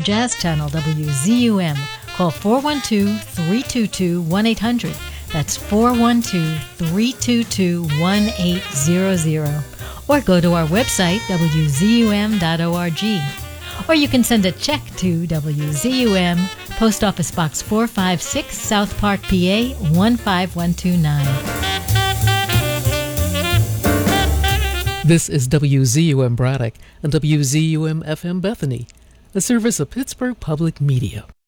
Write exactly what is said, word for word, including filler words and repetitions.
Jazz Channel W Z U M. Call four one two, three two two, one eight hundred. That's four one two, three two two, one eight hundred. Or go to our website, w z u m dot org. Or you can send a check to W Z U M, Post Office Box four five six, South Park, P A one five one two nine. This is W Z U M Braddock and W Z U M F M Bethany, a service of Pittsburgh Public Media.